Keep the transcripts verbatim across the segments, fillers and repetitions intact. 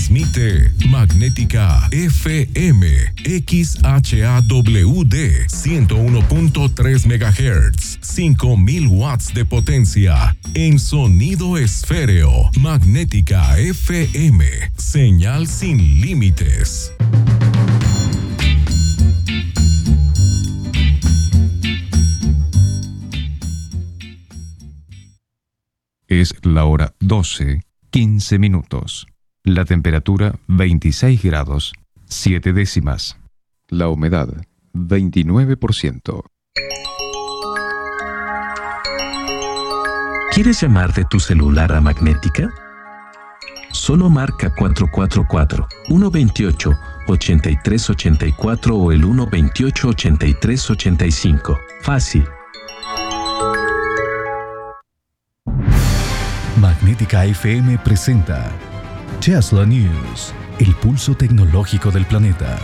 Transmite Magnética F M X H A W D ciento uno punto tres megahertz, cinco mil watts de potencia en sonido esféreo. Magnética F M, señal sin límites. Es la hora doce, quince minutos. La temperatura veintiséis grados, siete décimas. La humedad veintinueve por ciento. ¿Quieres llamar de tu celular a Magnética? Solo marca cuatro cuatro cuatro, uno dos ocho, ocho tres ocho cuatro o el uno dos ocho, ocho tres ocho cinco. Fácil. Magnética F M presenta Tesla News, el pulso tecnológico del planeta.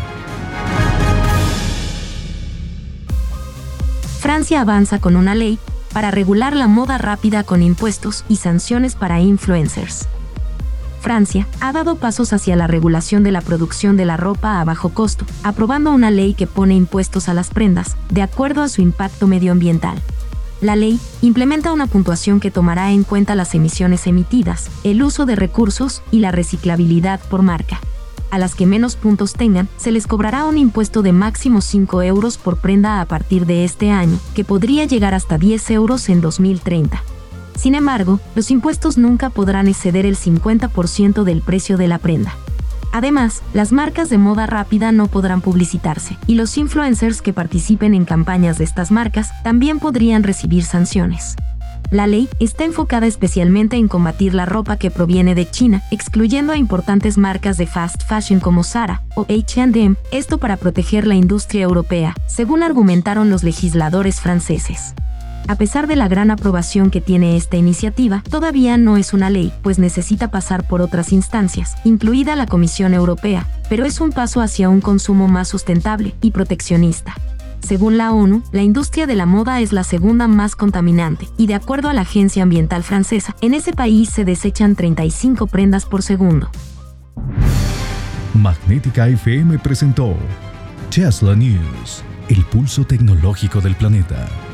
Francia avanza con una ley para regular la moda rápida con impuestos y sanciones para influencers. Francia ha dado pasos hacia la regulación de la producción de la ropa a bajo costo, aprobando una ley que pone impuestos a las prendas, de acuerdo a su impacto medioambiental. La ley implementa una puntuación que tomará en cuenta las emisiones emitidas, el uso de recursos y la reciclabilidad por marca. A las que menos puntos tengan, se les cobrará un impuesto de máximo cinco euros por prenda a partir de este año, que podría llegar hasta diez euros en dos mil treinta. Sin embargo, los impuestos nunca podrán exceder el cincuenta por ciento del precio de la prenda. Además, las marcas de moda rápida no podrán publicitarse, y los influencers que participen en campañas de estas marcas también podrían recibir sanciones. La ley está enfocada especialmente en combatir la ropa que proviene de China, excluyendo a importantes marcas de fast fashion como Zara o H and M, esto para proteger la industria europea, según argumentaron los legisladores franceses. A pesar de la gran aprobación que tiene esta iniciativa, todavía no es una ley, pues necesita pasar por otras instancias, incluida la Comisión Europea, pero es un paso hacia un consumo más sustentable y proteccionista. Según la ONU, la industria de la moda es la segunda más contaminante, y de acuerdo a la Agencia Ambiental Francesa, en ese país se desechan treinta y cinco prendas por segundo. Magnética F M presentó Tesla News, el pulso tecnológico del planeta.